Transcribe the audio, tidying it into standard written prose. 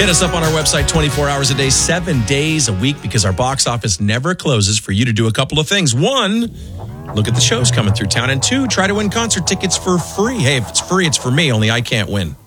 Hit us up on our website 24 hours a day, 7 days a week, because our box office never closes for you to do a couple of things. One, look at the shows coming through town. And two, try to win concert tickets for free. Hey, if it's free, it's for me, only I can't win.